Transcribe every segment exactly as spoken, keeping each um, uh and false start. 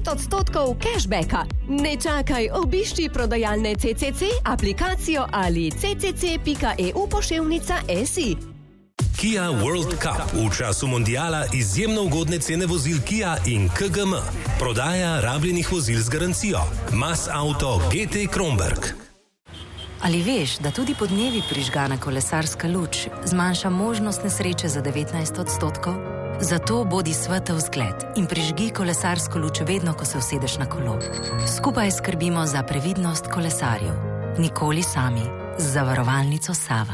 pet odstotkov cashbacka. Ne čakaj, obišči prodajalne C C C, aplikacijo ali c c c pika e u poševnica si. Kia World Cup v času mondiala izjemno ugodne cene vozil Kia in K G M. Prodaja rabljenih vozil z garancijo. Mas Auto G T Kronberg. Ali veš, da tudi podnevi prižgana kolesarska luč zmanjša možnost nesreče za devetnajst odstotkov? Zato bodi svetel zgled in prižgi kolesarsko luč vedno, ko se usedeš na kolo. Skupaj skrbimo za previdnost kolesarjev. Nikoli sami. Z zavarovalnico Sava.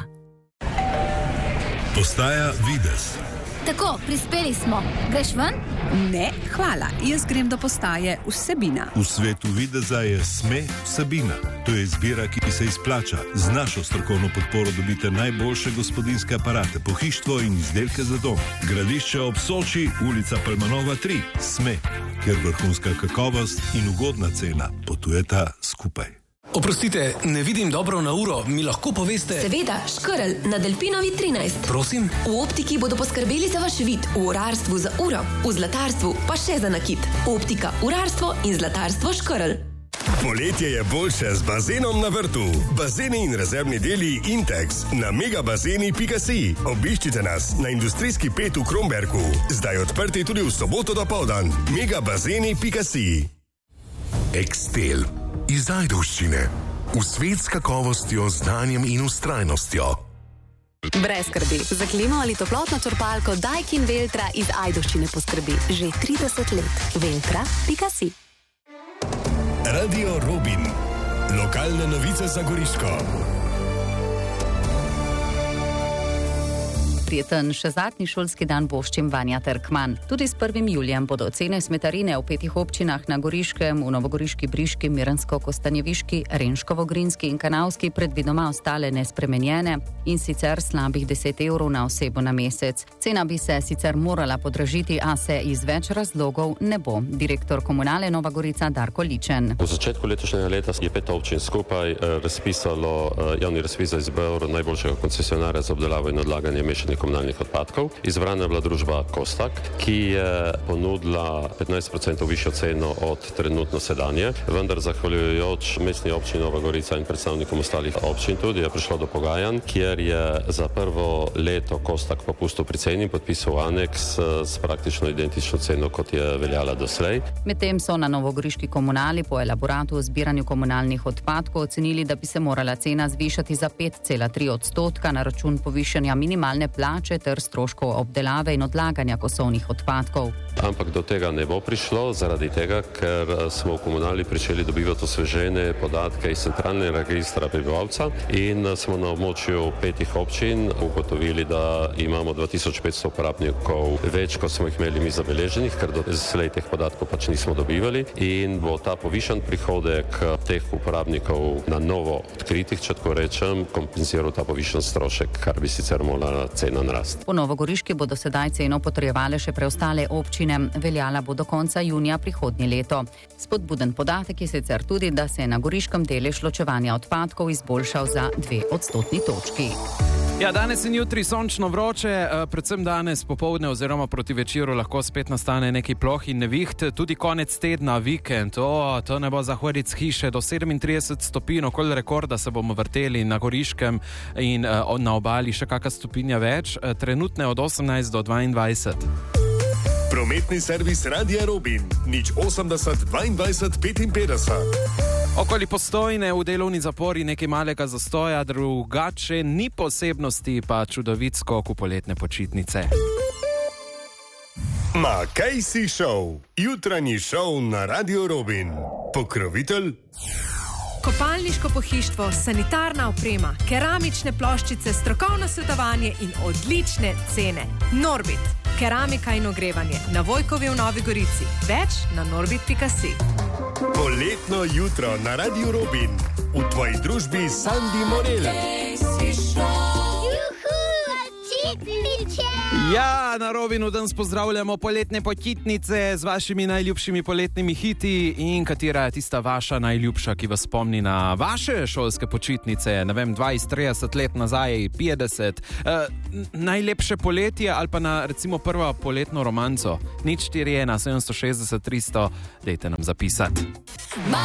Postaja Videz. Tako, prispeli smo. Greš ven? Ne, hvala. Jaz grem do postaje Vsebina. V svetu Videza je Sme Vsebina. To je izbira, ki se izplača. Z našo strokovno podporo dobite najboljše gospodinjske aparate, pohištvo in izdelke za dom. Gradišče ob Soči, ulica Palmanova tri. Sme, kjer vrhunska kakovost in ugodna cena potujeta skupaj. Oprostite, ne vidim dobro na uro, mi lahko poveste... Seveda, Škrl na Delpinovi trinajst. Prosim? V optiki bodo poskrbeli za vaš vid, v urarstvu za uro, v zlatarstvu pa še za nakit. Optika, urarstvo in zlatarstvo Škrl. Poletje je boljše z bazenom na vrtu. Bazeni in rezervni deli Intex na megabazeni pika si. Obiščite nas na industrijski pet v Kronbergu. Zdaj odprti tudi v soboto dopoldan. megabazeni pika si. Ekstel. Iz Ajdovščine. V svet s kakovostjo, znanjem in ustrajnostjo. Brez skrbi. Za klimo ali toplotno črpalko Daikin Veltra iz Ajdovščine poskrbi že trideset let. veltra pika si. Radio Robin. Lokalne novice za Goriško. Prijeten še zadnji šolski dan voščim Vanja Trkman. Tudi s prvim julijem bodo cene smetarine v petih občinah na Goriškem, v Novogoriški, Briški, Miransko-Kostanjeviški, Renškovo-Grinski in Kanavski predvidoma ostale nespremenjene in sicer slabih deset evrov na osebo na mesec. Cena bi se sicer morala podražiti, a se iz več razlogov ne bo. Direktor Komunale Nova Gorica Darko Ličen. V začetku letošnjega leta je pet občin skupaj razpisalo javni razpis za izbor najboljšega koncesionarja za obdelavo in odlaganje mešanih komunalnih odpadkov. Izbrana je bila družba Kostak, ki je ponudila petnajst odstotkov višjo ceno od trenutno sedanje, vendar zahvaljujoč mestni občini Nova Gorica in predstavnikom ostalih občin tudi je prišlo do pogajanj, kjer je za prvo leto Kostak popustil pri ceni in podpisal aneks s praktično identično ceno, kot je veljala doslej. Medtem so na novogoriški komunali po elaboratu o zbiranju komunalnih odpadkov ocenili, da bi se morala cena zvišati za pet cela tri odstotka na račun povišanja minimalne plače ter stroškov obdelave in odlaganja kosovnih odpadkov. Ampak do tega ne bo prišlo, zaradi tega, ker smo v komunali pričeli dobivati osvežene podatke iz centralnega registra prebivalca in smo na območju petih občin ugotovili, da imamo dva tisoč petsto uporabnikov več, kot smo jih imeli mi zabeleženih, ker do slej teh podatkov pač nismo dobivali in bo ta povišan prihodek teh uporabnikov na novo odkritih, če tako rečem, kompenziral ta povišan strošek, kar bi sicer morala cena narast. Po Novogoriški bodo sedaj ceno potrjevale še preostale občine. Veljala bo do konca junija prihodnje leto. Spodbuden podatek je sicer tudi, da se je na goriškem delež ločevanja odpadkov izboljšal za dve odstotni točki. Ja, danes in jutri sončno vroče, predvsem danes popoldne oziroma proti večeru lahko spet nastane neki ploh in neviht, tudi konec tedna, vikend, o, to ne bo zahodic hiše, do sedemintrideset stopinj, okoli rekorda se bomo vrteli na Goriškem in na obali še kakšna stopinja več, trenutne od osemnajst do dvaindvajset. Prometni servis Radia Robin, nič osemdeset dvaindvajset petinpetdeset. Okoli Postojne v delovni zapori nekaj malega zastoja, drugače ni posebnosti, pa čudovit skok v poletne počitnice. Makejsi Show, jutranji šov na Radio Robin. Pokrovitelj Kopalniško pohištvo, sanitarna oprema, keramične ploščice, strokovno svetovanje in odlične cene. Norbit, keramika in ogrevanje, na Vojkovi v Novi Gorici. Več na norbit pika si. Poletno jutro na Radio Robin. V tvoji družbi Sandi Morel. Juhu, očitnice. Ja, na Robinu danes pozdravljamo poletne počitnice z vašimi najljubšimi poletnimi hiti in katera je tista vaša najljubša, ki vas spomni na vaše šolske počitnice, ne vem, dvajset trideset let nazaj, petdeset, eh, najlepše poletje ali pa na recimo prvo poletno romanco. Nič štiri ena sedemsto šestdeset tristo, dejte nam zapisati.